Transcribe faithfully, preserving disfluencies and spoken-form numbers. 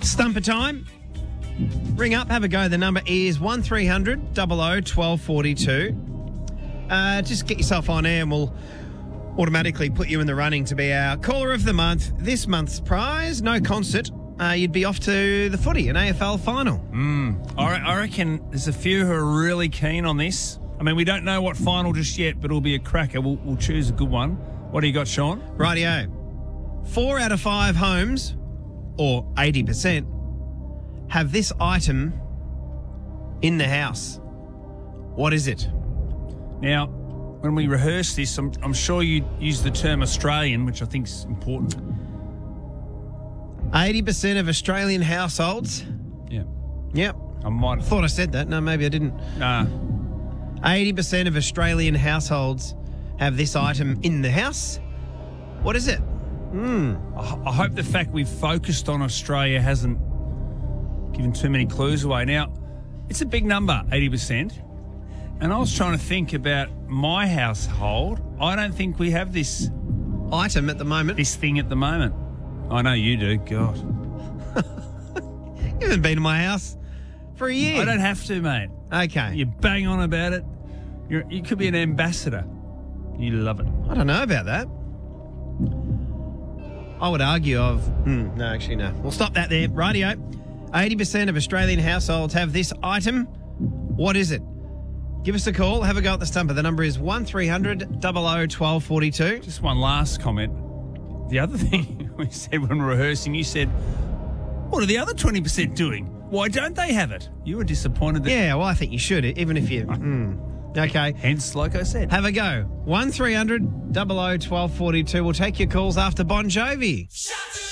Stumper time. Ring up, have a go. The number is one three hundred double oh twelve forty-two. Uh, just get yourself on air and we'll automatically put you in the running to be our caller of the month. This month's prize, no concert. Uh, you'd be off to the footy, an A F L final. Mm. I, I reckon there's a few who are really keen on this. I mean, we don't know what final just yet, but it'll be a cracker. We'll, we'll choose a good one. What do you got, Sean? Rightio. Four out of five homes, or eighty percent, have this item in the house. What is it? Now, when we rehearse this, I'm, I'm sure you use the term Australian, which I think is important. eighty percent of Australian households. Yeah. Yep. I might have Thought I said that. No, maybe I didn't. Nah. eighty percent of Australian households have this item in the house. What is it? Hmm. I, I hope the fact we've focused on Australia hasn't given too many clues away. Now, it's a big number, eighty percent. And I was trying to think about my household. I don't think we have this Item at the moment. this thing at the moment. I know you do. God. You haven't been to my house for a year. I don't have to, mate. Okay. You bang on about it. You're, you could be an ambassador. You love it. I don't know about that. I would argue of... Hmm, no, actually, no. We'll stop that there. Rightio. eighty percent of Australian households have this item. What is it? Give us a call. Have a go at the stumper. The number is one three hundred double oh twelve forty-two. Just one last comment. The other thing we said when rehearsing, you said, what are the other twenty percent doing? Why don't they have it? You were disappointed that... Yeah, well, I think you should, even if you... Mm. Okay. Hence, like I said. Have a go. one three hundred double oh twelve forty-two. We'll take your calls after Bon Jovi.